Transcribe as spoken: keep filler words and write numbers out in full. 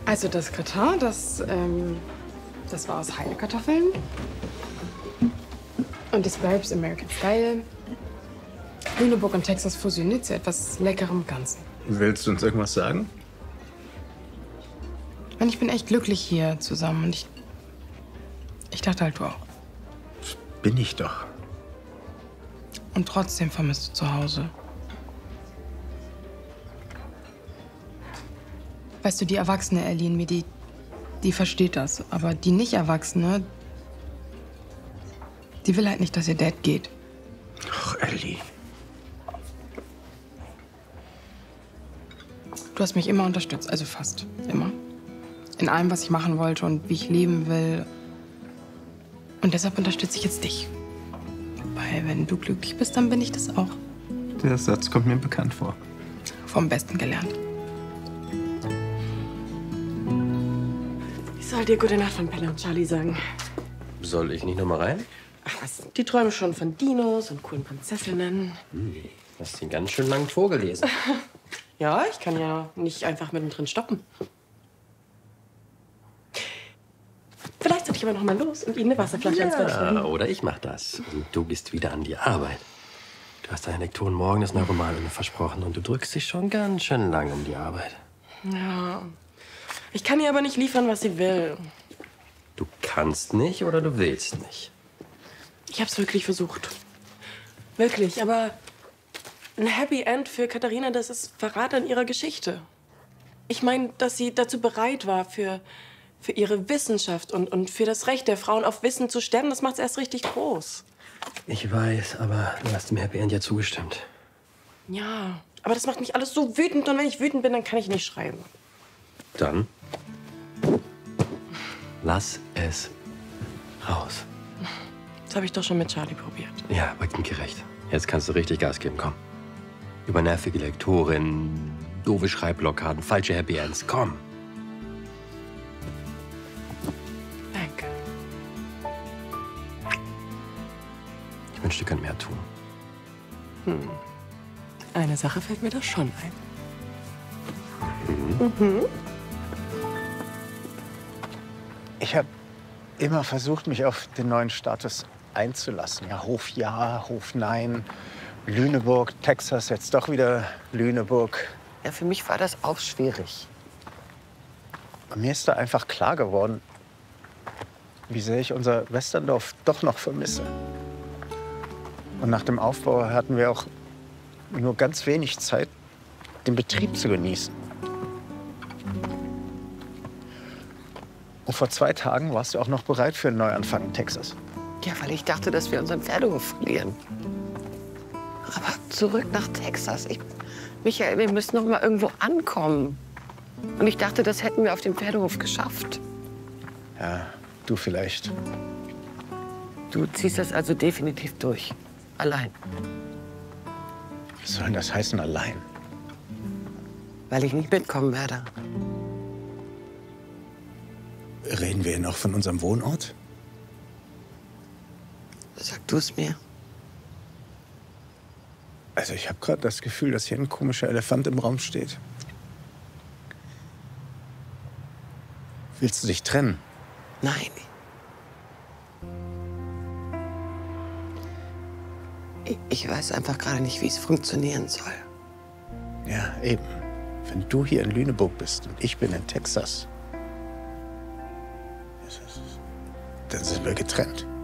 Also das Gratin, das, ähm, das war aus Heidekartoffeln. Und das Babes American Style. Lüneburg und Texas fusioniert zu etwas leckerem Ganzen. Willst du uns irgendwas sagen? Und ich bin echt glücklich hier zusammen. Und ich, ich dachte halt, du auch. Bin ich doch. Und trotzdem vermisst du zu Hause. Weißt du, die erwachsene Ellie in mir, die, die versteht das. Aber die nicht-Erwachsene, die will halt nicht, dass ihr Dad geht. Ach, Ellie. Du hast mich immer unterstützt, also fast immer. In allem, was ich machen wollte und wie ich leben will. Und deshalb unterstütze ich jetzt dich. Weil wenn du glücklich bist, dann bin ich das auch. Der Satz kommt mir bekannt vor. Vom Besten gelernt. Ich soll dir gute Nacht von Pelle und Charlie sagen. Soll ich nicht noch mal rein? Ach was, die träumen schon von Dinos und coolen Prinzessinnen. Hm, hast den ganz schön lang vorgelesen. Ja, ich kann ja nicht einfach mittendrin stoppen. Vielleicht sollte ich aber noch mal los und Ihnen eine Wasserflasche ins Bett stellen. Ja, oder ich mach das. Und du gehst wieder an die Arbeit. Du hast deinen Lektoren morgen das Neuromalöl versprochen und du drückst dich schon ganz schön lang um die Arbeit. Ja. Ich kann ihr aber nicht liefern, was sie will. Du kannst nicht oder du willst nicht? Ich hab's wirklich versucht. Wirklich, aber ein Happy End für Katharina, das ist Verrat an ihrer Geschichte. Ich meine, dass sie dazu bereit war, für, für ihre Wissenschaft und, und für das Recht der Frauen auf Wissen zu sterben, das macht's erst richtig groß. Ich weiß, aber du hast dem Happy End ja zugestimmt. Ja, aber das macht mich alles so wütend und wenn ich wütend bin, dann kann ich nicht schreiben. Dann lass es raus. Das habe ich doch schon mit Charlie probiert. Ja, aber ihm gerecht. Jetzt kannst du richtig Gas geben, komm. Über nervige Lektorin, doofe Schreibblockaden, falsche Happy Ends, komm. Danke. Ich wünschte, ihr könnt mehr tun. Hm. Eine Sache fällt mir da schon ein. Mhm. Mhm. Ich habe immer versucht, mich auf den neuen Status einzulassen. Ja, Hof ja, Hof nein. Lüneburg, Texas, jetzt doch wieder Lüneburg. Ja, für mich war das auch schwierig. Und mir ist da einfach klar geworden, wie sehr ich unser Westerndorf doch noch vermisse. Und nach dem Aufbau hatten wir auch nur ganz wenig Zeit, den Betrieb zu genießen. Und vor zwei Tagen warst du auch noch bereit für einen Neuanfang in Texas. Ja, weil ich dachte, dass wir unseren Pferdehof verlieren. Aber zurück nach Texas. Ich, Michael, wir müssen noch mal irgendwo ankommen. Und ich dachte, das hätten wir auf dem Pferdehof geschafft. Ja, du vielleicht. Du ziehst das also definitiv durch. Allein. Was soll denn das heißen, allein? Weil ich nicht mitkommen werde. Reden wir noch von unserem Wohnort? Sag du es mir. Also ich habe gerade das Gefühl, dass hier ein komischer Elefant im Raum steht. Willst du dich trennen? Nein. Ich, ich weiß einfach gerade nicht, wie es funktionieren soll. Ja, eben. Wenn du hier in Lüneburg bist und ich bin in Texas, dann sind wir getrennt.